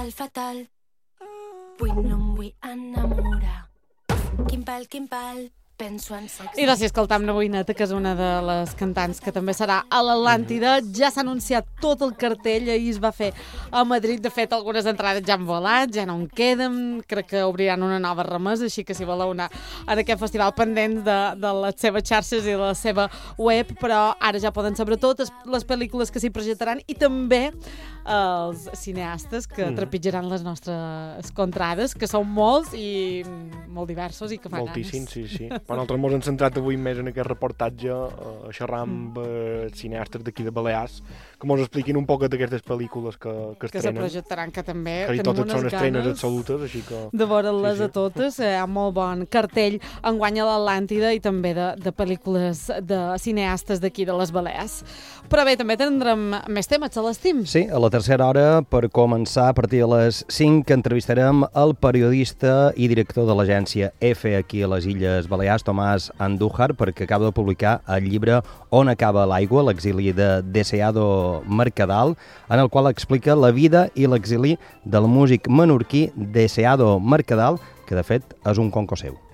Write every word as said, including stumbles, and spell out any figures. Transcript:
fatal, fatal. Vull, no em vull enamorar. Quin pal, quin pal. Penso en sexe. I la si escoltam una boineta, que és una de les cantants que també serà a l'Atlàntida. Ja s'ha anunciat tot el cartell, ahir es va fer a Madrid. De fet, algunes entrades ja han volat, ja no en queden. Crec que obriran una nova remesa, així que si voleu anar en aquest festival pendents de, de les seves xarxes i de la seva web, però ara ja poden saber totes les pel·lícules que s'hi projectaran i també els cineastes que mm. trepitjaran les nostres contrades, que són molts i molt diversos i que fan Moltíssim, ganes. sí, sí. Per nosaltres ens hem centrat avui més en aquest reportatge a xerrar amb eh, cineastes d'aquí de Balears que ens expliquin un poc d'aquestes pel·lícules que, que que estrenen. se projectaran, que també que tenim totes unes són estrenes ganes absolutes, així que... de veure-les Sí, sí. a totes. Hi ha molt bon cartell enguany a l'Atlàntida i també de, de pel·lícules de cineastes d'aquí de les Balears. Però bé, també tindrem més temes, Celestim. Sí, a la tercera hora, per començar, a partir de les cinc, entrevistarem el periodista i director de l'agència EFE aquí a les Illes Balears, Tomàs Andújar, perquè acaba de publicar el llibre On acaba l'aigua, l'exili de Deseado Mercadal, en el qual explica la vida i l'exili del músic menorquí Deseado Mercadal, que de fet és un conco seu.